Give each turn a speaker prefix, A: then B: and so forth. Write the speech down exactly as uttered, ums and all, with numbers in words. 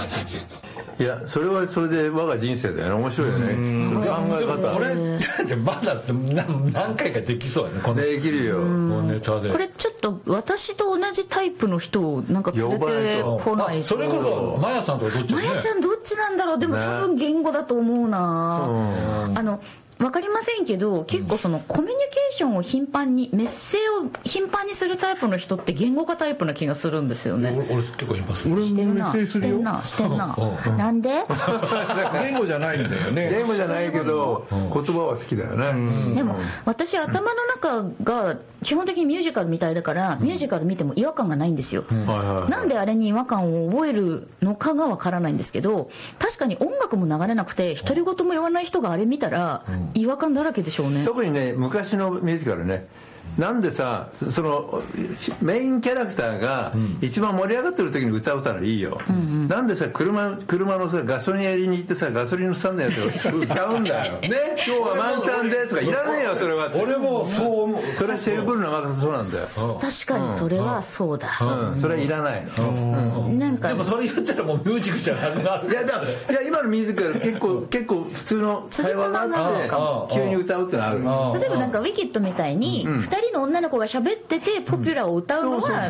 A: いやそれはそれで我が人生だよね。面白いよね、その考え方。
B: これまだ何回かできそうやね、この
A: できるよ、
B: このネタで。
C: これちょっと私と同じタイプの人をなんか連れてこないと。
B: それこそマヤさんとかどっちだね。
C: マヤちゃんどっちなんだろう。でも多分言語だと思うな、ね、あの分かりませんけど、結構そのコミュニケーションを頻繁に、メッセを頻繁にするタイプの人って言語化タイプな気がするんですよね。
B: 俺, 俺結構頻繁する。
C: してるなしてんなしてんななんで
D: 言語じゃないんだよね。
A: 言語じゃないけど言葉は好きだよね、うん、
C: でも私頭の中が基本的にミュージカルみたいだから、ミュージカル見ても違和感がないんですよ、うん、なんであれに違和感を覚えるのかがわからないんですけど、確かに音楽も流れなくて独り言も言わない人があれ見たら違和感だらけでしょうね。
A: 特にね昔のミュージカルね、なんでさ、そのメインキャラクターが一番盛り上がってる時に歌うたらいいよ、うんうん、なんでさ 車, 車のさガソリン屋に行ってさガソリンのスタンドのやつを歌うんだよね。今日は満タンですとかいらねえよそれは。
B: 俺もそう思う。
A: それはシェルブルの任せそうなんだよ。
C: 確かにそれはそうだ、
A: うんうん、それはいらないの、うん
C: うん、なんか
B: でもそれ言ったらもうミュージックじゃなくなる。
A: いやだいや今のミュージカル結構結構普通の会話があって急に歌うってのある。
C: 例えばなんかウィキッドみたいにふたりの女の子が喋っててポピュラーを歌うのは